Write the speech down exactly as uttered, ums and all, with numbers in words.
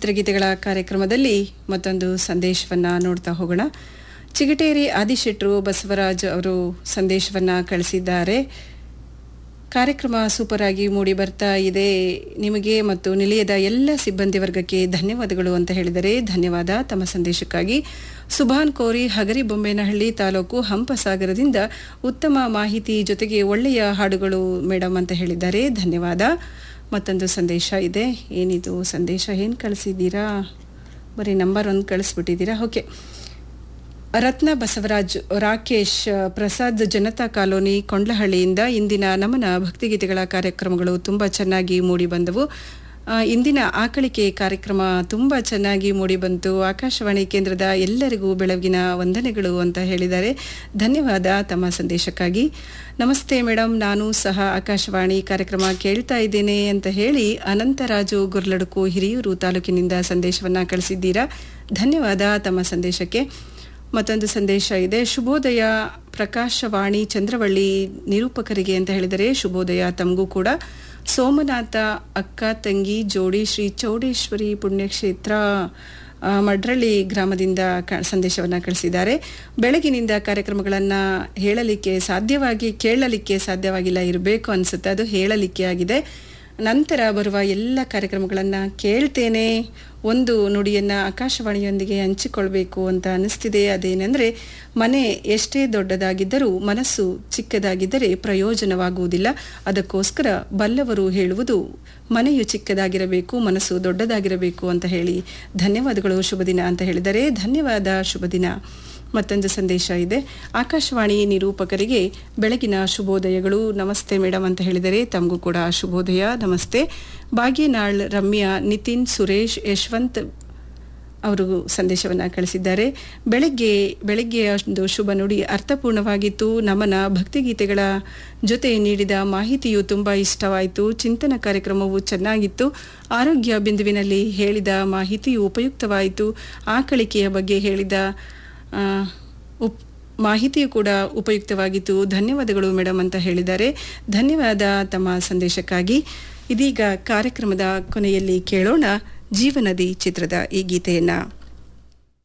ಚಿತ್ರಗೀತೆಗಳ ಕಾರ್ಯಕ್ರಮದಲ್ಲಿ ಮತ್ತೊಂದು ಸಂದೇಶವನ್ನು ನೋಡ್ತಾ ಹೋಗೋಣ. ಚಿಗಟೇರಿ ಆದಿಶೆಟ್ರು ಬಸವರಾಜ್ ಅವರು ಸಂದೇಶವನ್ನು ಕಳಿಸಿದ್ದಾರೆ. ಕಾರ್ಯಕ್ರಮ ಸೂಪರ್ ಆಗಿ ಮೂಡಿ ಬರ್ತಾ ಇದೆ. ನಿಮಗೆ ಮತ್ತು ನಿಲಯದ ಎಲ್ಲ ಸಿಬ್ಬಂದಿ ವರ್ಗಕ್ಕೆ ಧನ್ಯವಾದಗಳು ಅಂತ ಹೇಳಿದರೆ ಧನ್ಯವಾದ. ತಮ್ಮ ಸಂದೇಶಕ್ಕಾಗಿ ಸುಭಾನ್ ಕೋರಿ ಹಗರಿಬೊಮ್ಮೇನಹಳ್ಳಿ ತಾಲೂಕು ಹಂಪಸಾಗರದಿಂದ ಉತ್ತಮ ಮಾಹಿತಿ ಜೊತೆಗೆ ಒಳ್ಳೆಯ ಹಾಡುಗಳು ಮೇಡಮ್ ಅಂತ ಹೇಳಿದ್ದಾರೆ. ಧನ್ಯವಾದ. ಮತ್ತೊಂದು ಸಂದೇಶ ಇದೆ. ಏನಿದು ಸಂದೇಶ, ಏನು ಕಳಿಸಿದ್ದೀರಾ? ಬರೀ ನಂಬರ್ ಒಂದು ಕಳಿಸ್ಬಿಟ್ಟಿದ್ದೀರಾ. ಓಕೆ. ರತ್ನ ಬಸವರಾಜ್ ರಾಕೇಶ್ ಪ್ರಸಾದ್ ಜನತಾ ಕಾಲೋನಿ ಕೊಂಡ್ಲಹಳ್ಳಿಯಿಂದ ಇಂದಿನ ನಮನ ಭಕ್ತಿಗೀತೆಗಳ ಕಾರ್ಯಕ್ರಮಗಳು ತುಂಬ ಚೆನ್ನಾಗಿ ಮೂಡಿ ಬಂದವು. ಇಂದಿನ ಆಕಳಿಕೆ ಕಾರ್ಯಕ್ರಮ ತುಂಬ ಚೆನ್ನಾಗಿ ಮೂಡಿ ಬಂತು. ಆಕಾಶವಾಣಿ ಕೇಂದ್ರದ ಎಲ್ಲರಿಗೂ ಬೆಳಗಿನ ವಂದನೆಗಳು ಅಂತ ಹೇಳಿದ್ದಾರೆ. ಧನ್ಯವಾದ ತಮ್ಮ ಸಂದೇಶಕ್ಕಾಗಿ. ನಮಸ್ತೆ ಮೇಡಮ್, ನಾನು ಸಹ ಆಕಾಶವಾಣಿ ಕಾರ್ಯಕ್ರಮ ಕೇಳ್ತಾ ಇದ್ದೇನೆ ಅಂತ ಹೇಳಿ ಅನಂತರಾಜು ಗುರ್ಲಡುಕು ಹಿರಿಯೂರು ತಾಲೂಕಿನಿಂದ ಸಂದೇಶವನ್ನು ಕಳಿಸಿದ್ದೀರಾ. ಧನ್ಯವಾದ ತಮ್ಮ ಸಂದೇಶಕ್ಕೆ. ಮತ್ತೊಂದು ಸಂದೇಶ ಇದೆ. ಶುಭೋದಯ ಪ್ರಕಾಶವಾಣಿ ಚಂದ್ರವಳ್ಳಿ ನಿರೂಪಕರಿಗೆ ಅಂತ ಹೇಳಿದರೆ ಶುಭೋದಯ ತಮಗೂ ಕೂಡ. ಸೋಮನಾಥ ಅಕ್ಕ ತಂಗಿ ಜೋಡಿ ಶ್ರೀ ಚೌಡೇಶ್ವರಿ ಪುಣ್ಯಕ್ಷೇತ್ರ ಮಡ್ರಳ್ಳಿ ಗ್ರಾಮದಿಂದ ಸಂದೇಶವನ್ನು ಕಳಿಸಿದ್ದಾರೆ. ಬೆಳಗಿನಿಂದ ಕಾರ್ಯಕ್ರಮಗಳನ್ನು ಹೇಳಲಿಕ್ಕೆ ಸಾಧ್ಯವಾಗಿ ಕೇಳಲಿಕ್ಕೆ ಸಾಧ್ಯವಾಗಿಲ್ಲ, ಇರಬೇಕು ಅನಿಸುತ್ತೆ, ಅದು ಹೇಳಲಿಕ್ಕೆ ಆಗಿದೆ. ನಂತರ ಬರುವ ಎಲ್ಲ ಕಾರ್ಯಕ್ರಮಗಳನ್ನು ಕೇಳ್ತೇನೆ. ಒಂದು ನುಡಿಯನ್ನು ಆಕಾಶವಾಣಿಯೊಂದಿಗೆ ಹಂಚಿಕೊಳ್ಬೇಕು ಅಂತ ಅನಿಸ್ತಿದೆ. ಅದೇನೆಂದರೆ, ಮನೆ ಎಷ್ಟೇ ದೊಡ್ಡದಾಗಿದ್ದರೂ ಮನಸ್ಸು ಚಿಕ್ಕದಾಗಿದ್ದರೆ ಪ್ರಯೋಜನವಾಗುವುದಿಲ್ಲ. ಅದಕ್ಕೋಸ್ಕರ ಬಲ್ಲವರು ಹೇಳುವುದು ಮನೆಯು ಚಿಕ್ಕದಾಗಿರಬೇಕು, ಮನಸ್ಸು ದೊಡ್ಡದಾಗಿರಬೇಕು ಅಂತ ಹೇಳಿ. ಧನ್ಯವಾದಗಳು, ಶುಭ ದಿನ ಅಂತ ಹೇಳಿದರೆ ಧನ್ಯವಾದ, ಶುಭ ದಿನ. ಮತ್ತೊಂದು ಸಂದೇಶ ಇದೆ. ಆಕಾಶವಾಣಿ ನಿರೂಪಕರಿಗೆ ಬೆಳಗಿನ ಶುಭೋದಯಗಳು. ನಮಸ್ತೆ ಮೇಡಮ್ ಅಂತ ಹೇಳಿದರೆ ತಮಗೂ ಕೂಡ ಶುಭೋದಯ, ನಮಸ್ತೆ. ಭಾಗ್ಯನಾಳ್ ರಮ್ಯಾ ನಿತಿನ್ ಸುರೇಶ್ ಯಶವಂತ್ ಅವರು ಸಂದೇಶವನ್ನು ಕಳಿಸಿದ್ದಾರೆ. ಬೆಳಗ್ಗೆ ಬೆಳಗ್ಗೆ ಒಂದು ಶುಭ ನುಡಿ ಅರ್ಥಪೂರ್ಣವಾಗಿತ್ತು. ನಮನ ಭಕ್ತಿಗೀತೆಗಳ ಜೊತೆ ನೀಡಿದ ಮಾಹಿತಿಯು ತುಂಬ ಇಷ್ಟವಾಯಿತು. ಚಿಂತನ ಕಾರ್ಯಕ್ರಮವು ಚೆನ್ನಾಗಿತ್ತು. ಆರೋಗ್ಯ ಬಿಂದುವಿನಲ್ಲಿ ಹೇಳಿದ ಮಾಹಿತಿಯು ಉಪಯುಕ್ತವಾಯಿತು. ಆಕಳಿಕೆಯ ಬಗ್ಗೆ ಹೇಳಿದ ಉಪ್ ಮಾಹಿತಿಯು ಕೂಡ ಉಪಯುಕ್ತವಾಗಿತ್ತು. ಧನ್ಯವಾದಗಳು ಮೇಡಮ್ ಅಂತ ಹೇಳಿದ್ದಾರೆ. ಧನ್ಯವಾದ ತಮ್ಮ ಸಂದೇಶಕ್ಕಾಗಿ. ಇದೀಗ ಕಾರ್ಯಕ್ರಮದ ಕೊನೆಯಲ್ಲಿ ಕೇಳೋಣ ಜೀವನದಿ ಚಿತ್ರದ ಈ ಗೀತೆಯನ್ನು.